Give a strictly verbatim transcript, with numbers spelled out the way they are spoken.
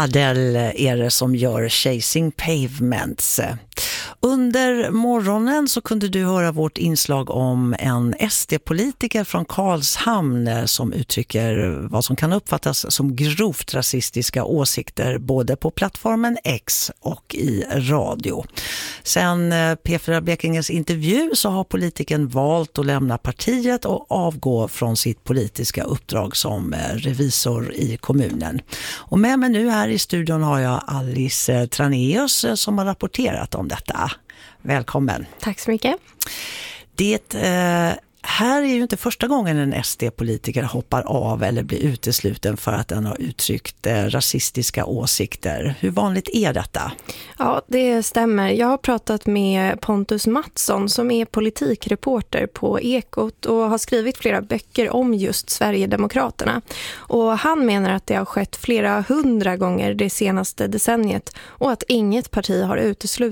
Adele är det som gör Chasing Pavements. Under morgonen så kunde du höra vårt inslag om en S D-politiker från Karlshamn som uttrycker vad som kan uppfattas som grovt rasistiska åsikter både på plattformen X och i radio. Sen P fyra Blekinges intervju så har politikern valt att lämna partiet och avgå från sitt politiska uppdrag som revisor i kommunen. Och med mig nu här i studion har jag Alice Traneus som har rapporterat om detta. Välkommen. Tack så mycket. Det eh, här är ju inte första gången en S D-politiker hoppar av eller blir utesluten för att den har uttryckt eh, rasistiska åsikter. Hur vanligt är detta? Ja, det stämmer. Jag har pratat med Pontus Mattsson som är politikreporter på Ekot och har skrivit flera böcker om just Sverigedemokraterna. Och han menar att det har skett flera hundra gånger det senaste decenniet och att inget parti har uteslutit